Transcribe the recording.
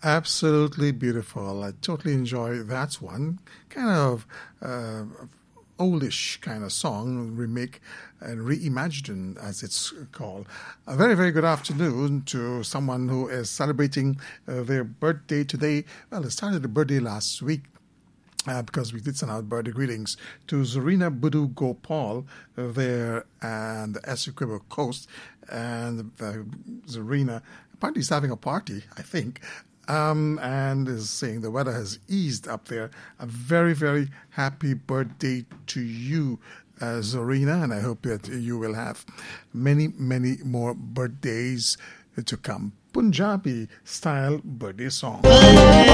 Absolutely beautiful. I totally enjoy that one. Kind of oldish kind of song, remake and reimagine as it's called. A very, very good afternoon to someone who is celebrating their birthday today. Well, it started the birthday last week. Because we did send out birthday greetings to Zarina Budu Gopal there and the Essequibo Coast. And Zarina apparently is having a party, I think, and is saying the weather has eased up there. A very, very happy birthday to you, Zarina, and I hope that you will have many, many more birthdays to come. Punjabi style birthday song.